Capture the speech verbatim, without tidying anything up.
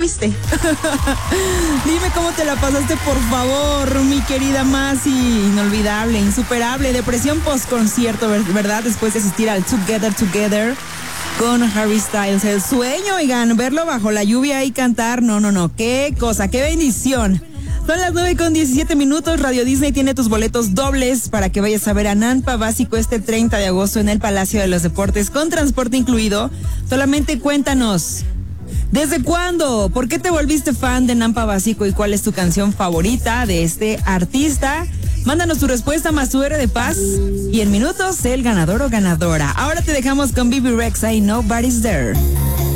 triste. Dime cómo te la pasaste, por favor, mi querida Masi. Inolvidable, insuperable, depresión post-concierto, ¿verdad? Después de asistir al Together Together con Harry Styles. El sueño, oigan, verlo bajo la lluvia y cantar, no, no, no, qué cosa, qué bendición. Son las nueve con diecisiete minutos. Radio Disney tiene tus boletos dobles para que vayas a ver a Nampa Básico este treinta de agosto en el Palacio de los Deportes con transporte incluido. Solamente cuéntanos, ¿desde cuándo? ¿Por qué te volviste fan de Nampa Básico y cuál es tu canción favorita de este artista? Mándanos tu respuesta más tu héroe de paz y en minutos el ganador o ganadora. Ahora te dejamos con Bibi Rexha y Nobody's There.